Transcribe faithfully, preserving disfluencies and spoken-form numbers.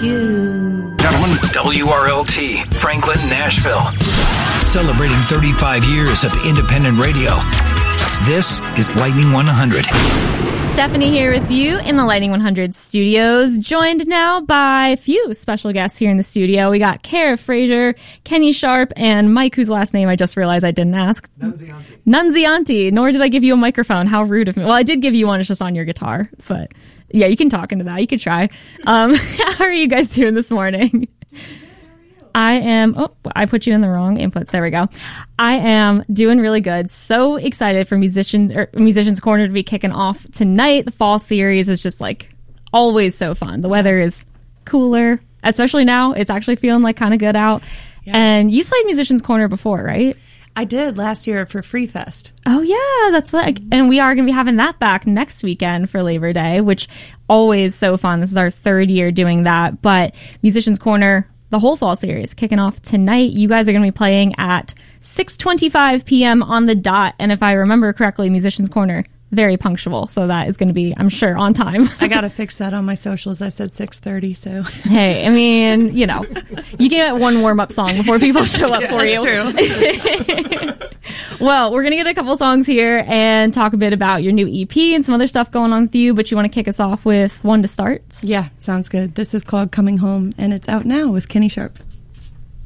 you. Gentlemen, W R L T, Franklin, Nashville. Celebrating thirty-five years of independent radio. This is Lightning one hundred. Stephanie here with you in the Lightning one hundred studios, joined now by a few special guests here in the studio. We got Kara Frazier, Kenny Sharp, and Mike, whose last name I just realized I didn't ask. Nunziante. Nunziante. Nor did I give you a microphone. How rude of me. Well, I did give you one. It's just on your guitar. But yeah, you can talk into that. You could try. Um, how are you guys doing this morning? I am, oh, I put you in the wrong inputs. There we go. I am doing really good. So excited for musicians or Musicians Corner to be kicking off tonight. The fall series is just like always so fun. The weather is cooler, especially now. It's actually feeling like kind of good out. Yeah. And you've played Musicians Corner before, right? I did last year for Free Fest. Oh, yeah, that's like, and we are going to be having that back next weekend for Labor Day, which always so fun. This is our third year doing that. But Musicians Corner, the whole fall series kicking off tonight. You guys are going to be playing at six twenty-five p.m. on the dot. And if I remember correctly, Musicians Corner, very punctual. So that is going to be, I'm sure, on time. I got to fix that on my socials. I said six thirty, so. Hey, I mean, you know, you get one warm-up song before people show up yeah, for you. That's true. Well, we're going to get a couple songs here and talk a bit about your new E P and some other stuff going on with you, but you want to kick us off with one to start? Yeah, sounds good. This is called Coming Home, and it's out now with Kenny Sharp.